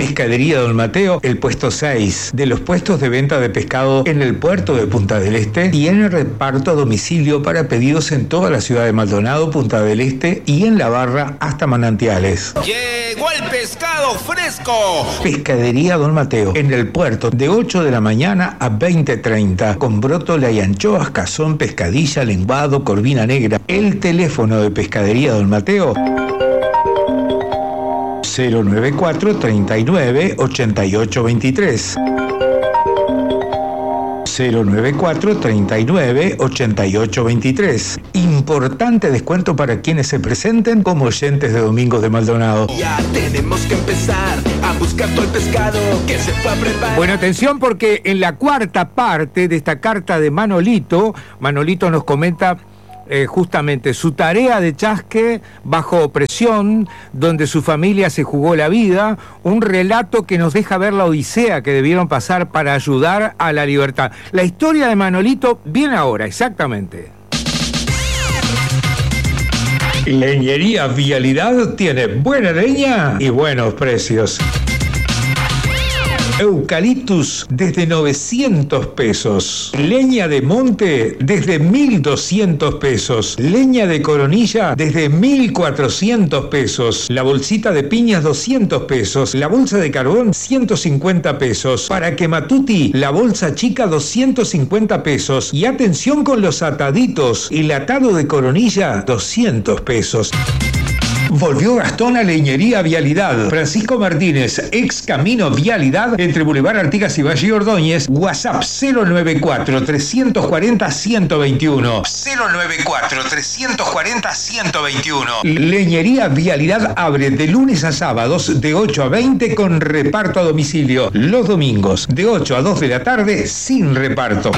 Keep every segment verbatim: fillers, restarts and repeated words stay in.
Pescadería Don Mateo, el puesto seis de los puestos de venta de pescado en el puerto de Punta del Este, tiene reparto a domicilio para pedidos en toda la ciudad de Maldonado, Punta del Este y en La Barra hasta Manantiales. ¡Llegó el pescado fresco! Pescadería Don Mateo, en el puerto, de ocho de la mañana a veinte treinta, con brótola y anchoas, cazón, pescadilla, lenguado, corvina negra. El teléfono de Pescadería Don Mateo: cero noventa y cuatro, treinta y nueve, ochenta y ocho veintitrés. cero noventa y cuatro, treinta y nueve, ochenta y ocho veintitrés. Importante descuento para quienes se presenten como oyentes de Domingos de Maldonado. Ya tenemos que empezar a buscar todo el pescado que se fue a preparar. Bueno, atención, porque en la cuarta parte de esta carta de Manolito, Manolito nos comenta Eh, justamente su tarea de chasque bajo opresión, donde su familia se jugó la vida, un relato que nos deja ver la odisea que debieron pasar para ayudar a la libertad. La historia de Manolito viene ahora, exactamente. Leñería Vialidad tiene buena leña y buenos precios. Eucaliptus desde novecientos pesos. Leña de monte desde mil doscientos pesos. Leña de coronilla desde mil cuatrocientos pesos. La bolsita de piñas doscientos pesos. La bolsa de carbón ciento cincuenta pesos. Para Quematuti, la bolsa chica doscientos cincuenta pesos. Y atención con los ataditos. El atado de coronilla doscientos pesos. Volvió Gastón a Leñería Vialidad. Francisco Martínez, ex Camino Vialidad, entre Boulevard Artigas y Valle Ordóñez. WhatsApp cero noventa y cuatro, trescientos cuarenta, ciento veintiuno. cero noventa y cuatro, trescientos cuarenta, ciento veintiuno. Leñería Vialidad abre de lunes a sábados de ocho a veinte con reparto a domicilio. Los domingos de ocho a dos de la tarde sin reparto.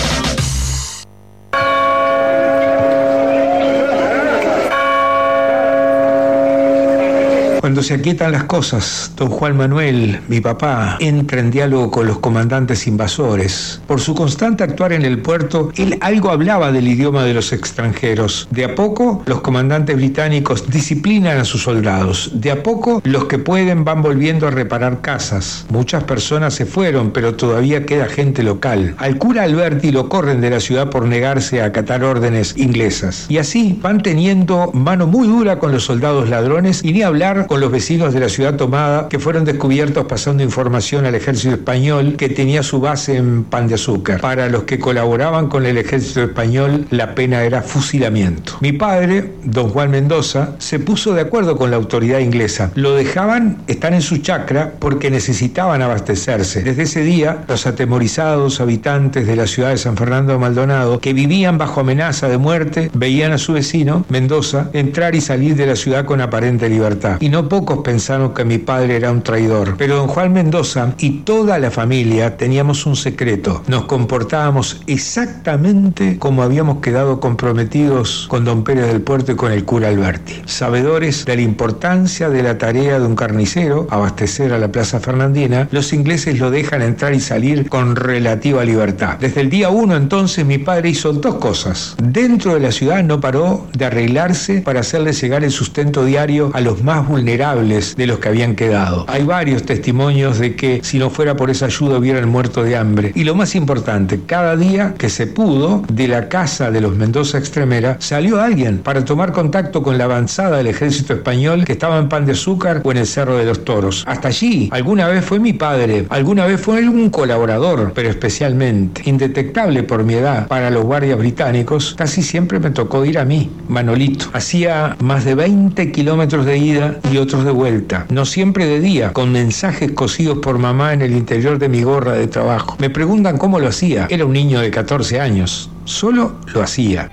Cuando se aquietan las cosas, don Juan Manuel, mi papá, entra en diálogo con los comandantes invasores. Por su constante actuar en el puerto, él algo hablaba del idioma de los extranjeros. De a poco, los comandantes británicos disciplinan a sus soldados. De a poco, los que pueden van volviendo a reparar casas. Muchas personas se fueron, pero todavía queda gente local. Al cura Alberti lo corren de la ciudad por negarse a acatar órdenes inglesas. Y así van teniendo mano muy dura con los soldados ladrones y ni hablar con los vecinos de la ciudad tomada, que fueron descubiertos pasando información al ejército español que tenía su base en Pan de Azúcar. Para los que colaboraban con el ejército español, la pena era fusilamiento. Mi padre, don Juan Mendoza, se puso de acuerdo con la autoridad inglesa. Lo dejaban estar en su chacra porque necesitaban abastecerse. Desde ese día, los atemorizados habitantes de la ciudad de San Fernando de Maldonado, que vivían bajo amenaza de muerte, veían a su vecino, Mendoza, entrar y salir de la ciudad con aparente libertad. Y no pocos pensaron que mi padre era un traidor. Pero don Juan Mendoza y toda la familia teníamos un secreto. Nos comportábamos exactamente como habíamos quedado comprometidos con don Pérez del Puerto y con el cura Alberti. Sabedores de la importancia de la tarea de un carnicero, abastecer a la Plaza Fernandina, los ingleses lo dejan entrar y salir con relativa libertad. Desde el día uno entonces mi padre hizo dos cosas. Dentro de la ciudad no paró de arreglarse para hacerle llegar el sustento diario a los más vulnerables de los que habían quedado. Hay varios testimonios de que si no fuera por esa ayuda hubieran muerto de hambre. Y lo más importante, cada día que se pudo, de la casa de los Mendoza Extremera salió alguien para tomar contacto con la avanzada del ejército español que estaba en Pan de Azúcar o en el Cerro de los Toros. Hasta allí, alguna vez fue mi padre, alguna vez fue un colaborador, pero especialmente indetectable por mi edad para los guardias británicos, casi siempre me tocó ir a mí, Manolito. Hacía más de veinte kilómetros de ida y otros de vuelta, no siempre de día, con mensajes cosidos por mamá en el interior de mi gorra de trabajo. Me preguntan cómo lo hacía. Era un niño de catorce años. Solo lo hacía.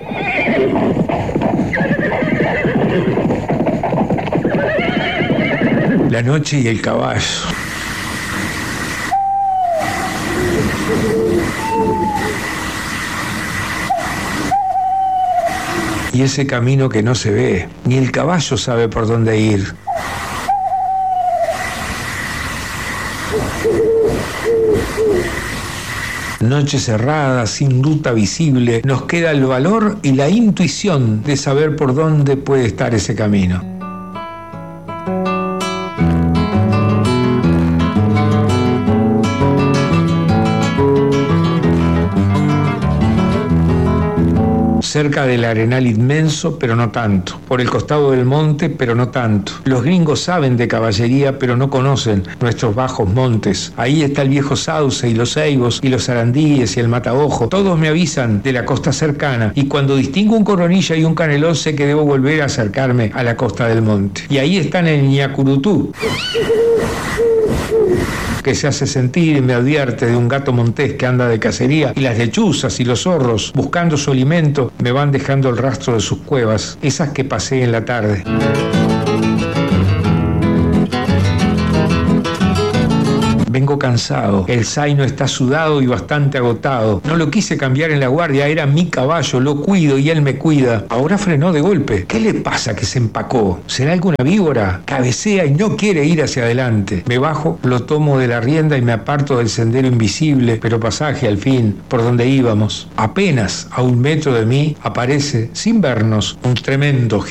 La noche y el caballo. Y ese camino que no se ve, ni el caballo sabe por dónde ir. Noche cerrada, sin ruta visible, nos queda el valor y la intuición de saber por dónde puede estar ese camino. cerca del arenal inmenso, pero no tanto. Por el costado del monte, pero no tanto. Los gringos saben de caballería, pero no conocen nuestros bajos montes. Ahí está el viejo sauce y los ceibos y los arandíes y el mataojo. Todos me avisan de la costa cercana, y cuando distingo un coronilla y un canelón sé que debo volver a acercarme a la costa del monte. Y ahí están el ñacurutú, que se hace sentir y me advierte de un gato montés que anda de cacería, y las lechuzas y los zorros, buscando su alimento, me van dejando el rastro de sus cuevas, esas que pasé en la tarde. Vengo cansado, el zaino está sudado y bastante agotado. No lo quise cambiar en la guardia, era mi caballo, lo cuido y él me cuida. Ahora frenó de golpe. ¿Qué le pasa que se empacó? ¿Será alguna víbora? Cabecea y no quiere ir hacia adelante. Me bajo, lo tomo de la rienda y me aparto del sendero invisible, pero pasaje al fin, por donde íbamos. Apenas a un metro de mí aparece, sin vernos, un tremendo